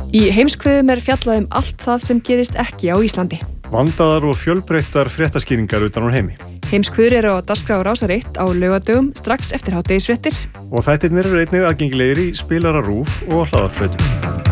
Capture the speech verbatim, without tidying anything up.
Í heimskviðum er fjallað um allt það sem gerist ekki á Íslandi. Vandaðar og fjölbreyttar fréttaskýringar utan úr heimi. Heimskviður eru á dagskrá Rásar eitt á laugardögum strax eftir hádegisfréttir. Og þættirnir eru einnig aðgengilegir í spilara RÚV og hlaðvarpsveitum.